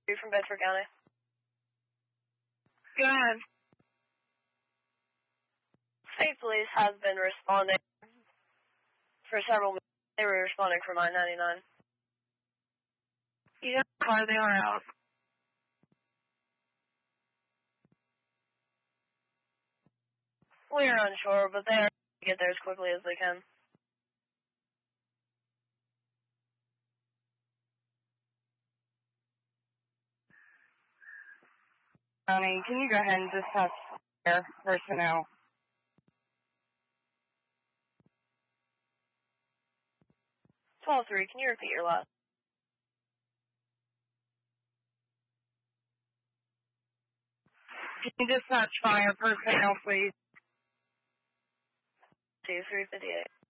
You're from Bedford County. Go ahead. State police has been responding for several minutes. They were responding from I-99. You know how far they are out. We are unsure, but they are trying to get there as quickly as they can. County, can you go ahead and dispatch fire personnel? Can you repeat your last? Can you dispatch fire personnel, please? 358.